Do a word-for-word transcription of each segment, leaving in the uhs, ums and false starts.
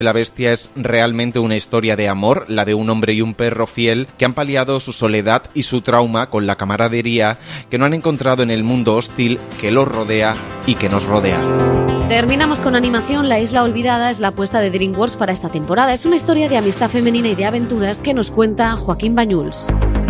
La Bestia es realmente una historia de amor, la de un hombre y un perro fiel que han paliado su soledad y su trauma con la camaradería que no han encontrado en el mundo hostil que los rodea y que nos rodea. Terminamos con animación. La Isla Olvidada es la apuesta de DreamWorks para esta temporada. Es una historia de amistad femenina y de aventuras que nos cuenta Joaquín Bañuls.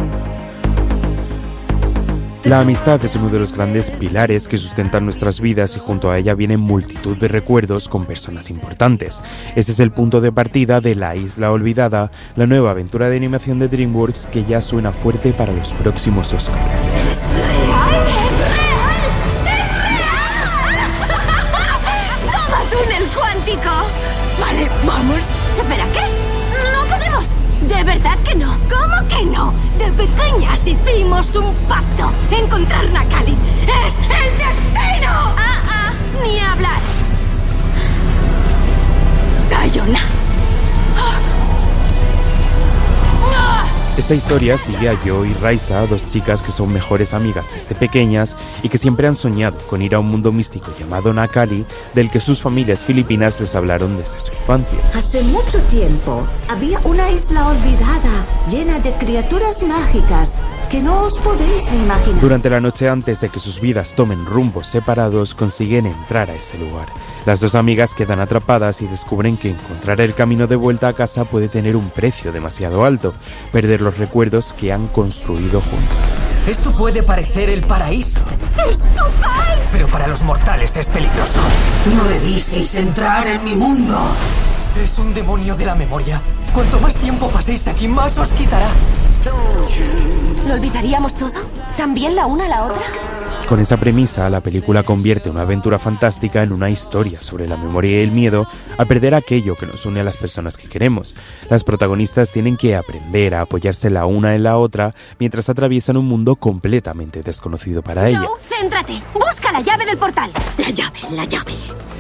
La amistad es uno de los grandes pilares que sustentan nuestras vidas y junto a ella vienen multitud de recuerdos con personas importantes. Este es el punto de partida de La Isla Olvidada, la nueva aventura de animación de DreamWorks que ya suena fuerte para los próximos Oscar. ¡Es real! ¡Es real! ¡Es real! ¡Toma túnel cuántico! Vale, vamos. Espera, ¿qué? ¡No podemos! ¿De verdad que no? ¿Cómo que no? De pequeñas hicimos un pacto. Encontrar Nakali es el destino. Ah, ah, ni hablar. Dayona. Esta historia sigue a Jo y Raisa, dos chicas que son mejores amigas desde pequeñas y que siempre han soñado con ir a un mundo místico llamado Nakali, del que sus familias filipinas les hablaron desde su infancia. Hace mucho tiempo había una isla olvidada, llena de criaturas mágicas que no os podéis ni imaginar. Durante la noche antes de que sus vidas tomen rumbos separados, consiguen entrar a ese lugar. Las dos amigas quedan atrapadas y descubren que encontrar el camino de vuelta a casa puede tener un precio demasiado alto, perder los recuerdos que han construido juntas. Esto puede parecer el paraíso. ¡Es total! Pero para los mortales es peligroso. No debisteis entrar en mi mundo. Es un demonio de la memoria. Cuanto más tiempo paséis aquí, más os quitará. ¿Lo olvidaríamos todo? ¿También la una a la otra? Con esa premisa, la película convierte una aventura fantástica en una historia sobre la memoria y el miedo a perder aquello que nos une a las personas que queremos. Las protagonistas tienen que aprender a apoyarse la una en la otra mientras atraviesan un mundo completamente desconocido para ellas. Joe, céntrate. Busca la llave del portal. La llave, la llave.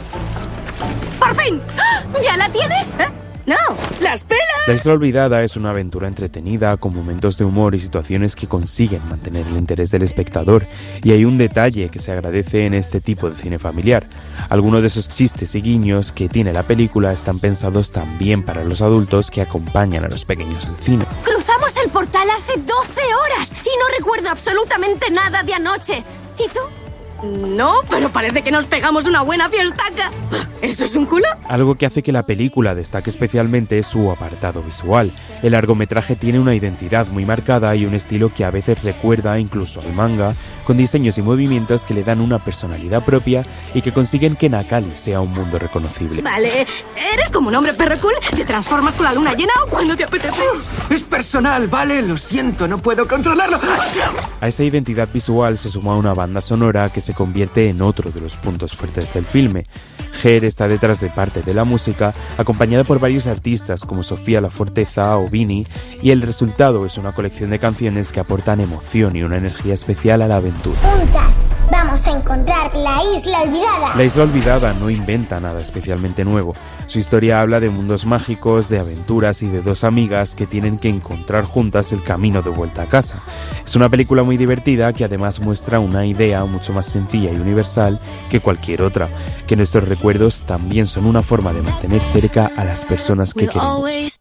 ¡Por fin! ¿Ya la tienes? ¿Eh? ¡No! ¡Las pelas! La Isla Olvidada es una aventura entretenida con momentos de humor y situaciones que consiguen mantener el interés del espectador. Y hay un detalle que se agradece en este tipo de cine familiar. Algunos de esos chistes y guiños que tiene la película están pensados también para los adultos que acompañan a los pequeños al cine. Cruzamos el portal hace doce horas y no recuerdo absolutamente nada de anoche. ¿Y tú? No, pero parece que nos pegamos una buena fiestaca. ¿Eso es un culo? Algo que hace que la película destaque especialmente es su apartado visual. El largometraje tiene una identidad muy marcada y un estilo que a veces recuerda incluso al manga, con diseños y movimientos que le dan una personalidad propia y que consiguen que Nakali sea un mundo reconocible. Vale, eres como un hombre perro cool, te transformas con la luna llena o cuando te apetece. Es personal, ¿vale? Lo siento, no puedo controlarlo. A esa identidad visual se suma una banda sonora que se convierte en otro de los puntos fuertes del filme. Ger está detrás de parte de la música, acompañada por varios artistas como Sofía La Forteza o Vini, y el resultado es una colección de canciones que aportan emoción y una energía especial a la aventura. Juntas vamos a encontrar la Isla Olvidada. La Isla Olvidada no inventa nada especialmente nuevo. Su historia habla de mundos mágicos, de aventuras y de dos amigas que tienen que encontrar juntas el camino de vuelta a casa. Es una película muy divertida que además muestra una idea mucho más sencilla y universal que cualquier otra, que nuestros recuerdos también son una forma de mantener cerca a las personas que queremos.